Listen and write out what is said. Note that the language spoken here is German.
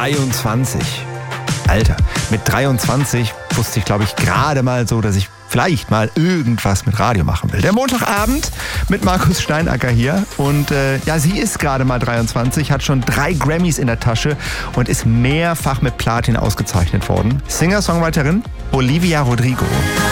23. Alter, mit 23 wusste ich, glaube ich, gerade mal so, dass ich vielleicht mal irgendwas mit Radio machen will. Der Montagabend mit Markus Steinacker hier. Und sie ist gerade mal 23, hat schon 3 Grammys in der Tasche und ist mehrfach mit Platin ausgezeichnet worden. Singer-Songwriterin Olivia Rodrigo.